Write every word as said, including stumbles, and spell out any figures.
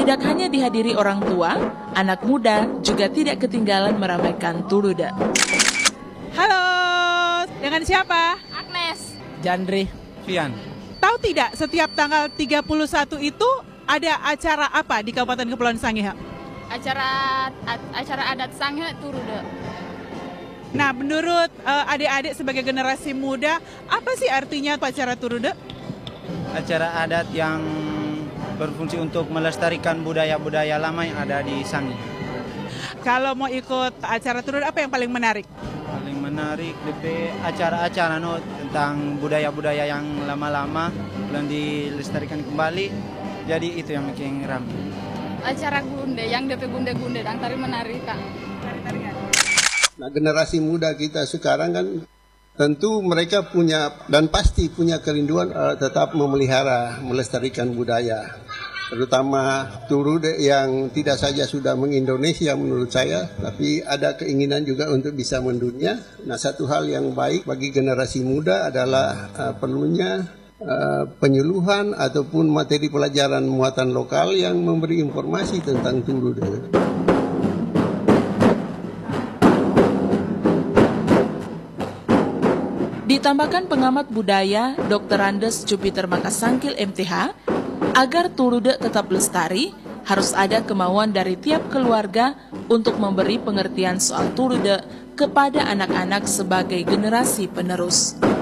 Tidak hanya dihadiri orang tua, anak muda juga tidak ketinggalan meramaikan Turude. Halo, dengan siapa? Agnes. Jandri. Fian. Tahu tidak setiap tanggal tiga puluh satu itu ada acara apa di Kabupaten Kepulauan Sangihe? Acara acara adat Sangihe Turude. Nah, menurut uh, adik-adik sebagai generasi muda, apa sih artinya acara Turude? Acara adat yang berfungsi untuk melestarikan budaya-budaya lama yang ada di Sangihe. Kalau mau ikut acara Turude, apa yang paling menarik? Paling menarik D P acara-acara no, tentang budaya-budaya yang lama-lama belum dilestarikan kembali. Jadi itu yang bikin ramai. Acara gunde, yang D P gunde-gunde, yang tari menari, Kak. Tari-tarian. Nah, generasi muda kita sekarang kan tentu mereka punya dan pasti punya kerinduan uh, tetap memelihara, melestarikan budaya. Terutama Turude yang tidak saja sudah mengindonesia menurut saya, tapi ada keinginan juga untuk bisa mendunia. Nah, satu hal yang baik bagi generasi muda adalah uh, perlunya uh, penyuluhan ataupun materi pelajaran muatan lokal yang memberi informasi tentang Turude. Ditambahkan pengamat budaya Doktor Andes Jupiter Makasangkil M T H, agar Turude tetap lestari, harus ada kemauan dari tiap keluarga untuk memberi pengertian soal Turude kepada anak-anak sebagai generasi penerus.